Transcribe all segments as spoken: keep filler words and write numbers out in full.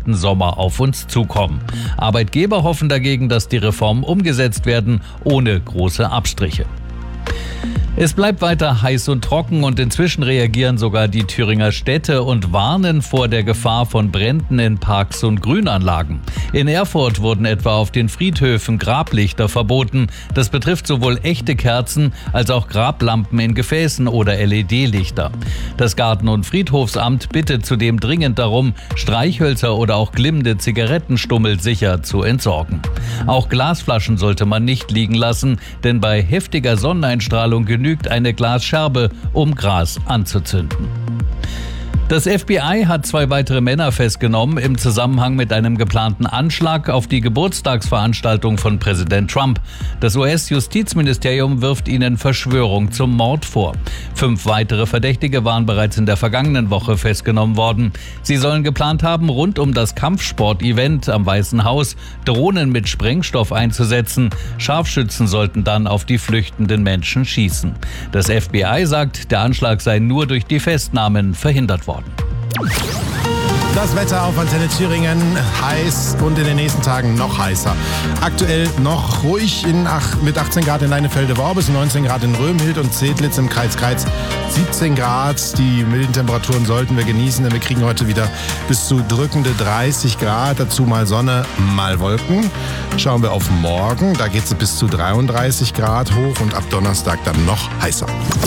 verrückten Sommer auf uns zukommen. Arbeitgeber hoffen dagegen, dass die Reformen umgesetzt werden, ohne große Abstriche. Es bleibt weiter heiß und trocken und inzwischen reagieren sogar die Thüringer Städte und warnen vor der Gefahr von Bränden in Parks und Grünanlagen. In Erfurt wurden etwa auf den Friedhöfen Grablichter verboten. Das betrifft sowohl echte Kerzen als auch Grablampen in Gefäßen oder L E D-Lichter. Das Garten- und Friedhofsamt bittet zudem dringend darum, Streichhölzer oder auch glimmende Zigarettenstummel sicher zu entsorgen. Auch Glasflaschen sollte man nicht liegen lassen, denn bei heftiger Sonneneinstrahlung genügt eine Glasscherbe, um Gras anzuzünden. Das F B I hat zwei weitere Männer festgenommen im Zusammenhang mit einem geplanten Anschlag auf die Geburtstagsveranstaltung von Präsident Trump. Das U S-Justizministerium wirft ihnen Verschwörung zum Mord vor. Fünf weitere Verdächtige waren bereits in der vergangenen Woche festgenommen worden. Sie sollen geplant haben, rund um das Kampfsport-Event am Weißen Haus Drohnen mit Sprengstoff einzusetzen. Scharfschützen sollten dann auf die flüchtenden Menschen schießen. Das F B I sagt, der Anschlag sei nur durch die Festnahmen verhindert worden. Das Wetter auf Antenne Thüringen, heiß und in den nächsten Tagen noch heißer. Aktuell noch ruhig in ach, mit achtzehn Grad in Leinefelde-Worbis, neunzehn Grad in Römhild und Zedlitz im Kreis Greiz, siebzehn Grad. Die milden Temperaturen sollten wir genießen, denn wir kriegen heute wieder bis zu drückende dreißig Grad. Dazu mal Sonne, mal Wolken. Schauen wir auf morgen, da geht es bis zu dreiunddreißig Grad hoch und ab Donnerstag dann noch heißer.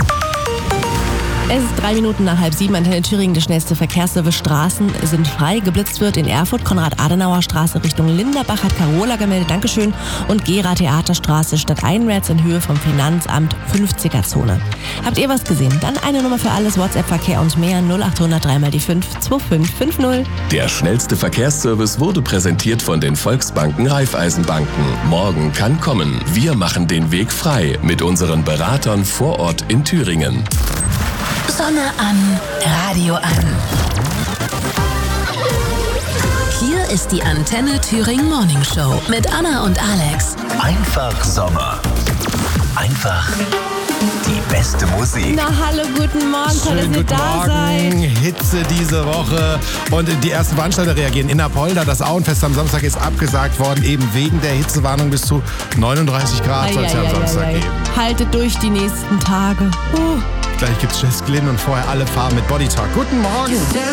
Es ist drei Minuten nach halb sieben. Antenne Thüringen, der schnellste Verkehrsservice. Straßen sind frei. Geblitzt wird in Erfurt, Konrad-Adenauer-Straße Richtung Linderbach, hat Carola gemeldet. Dankeschön. Und Gera-Theaterstraße statt Einwärts in Höhe vom Finanzamt, fünfziger-Zone. Habt ihr was gesehen? Dann eine Nummer für alles, WhatsApp-Verkehr und mehr, null achthundert drei mal die fünf, zwei fünf fünf null. Der schnellste Verkehrsservice wurde präsentiert von den Volksbanken Raiffeisenbanken. Morgen kann kommen. Wir machen den Weg frei mit unseren Beratern vor Ort in Thüringen. Sonne an, Radio an. Hier ist die Antenne Thüringen Morning Show mit Anna und Alex. Einfach Sommer. Einfach die beste Musik. Na hallo, guten Morgen, toll, dass ihr Guten da seid. Morgen, Hitze diese Woche und die ersten Veranstalter reagieren. In Apolda, das Auenfest am Samstag ist abgesagt worden, eben wegen der Hitzewarnung. Bis zu neununddreißig Grad soll es ja am Samstag geben. Haltet durch die nächsten Tage. Uh. Gleich gibt's Jess Glynn und vorher alle Farben mit Body Talk. Guten Morgen.